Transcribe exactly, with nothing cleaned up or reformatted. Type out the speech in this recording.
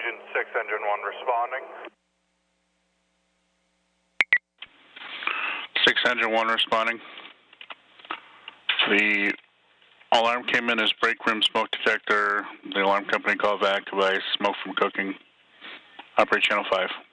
Engine six, Engine one responding. six, Engine one responding. The alarm came in as brake rim smoke detector. The alarm company called back by smoke from cooking. Operate channel five.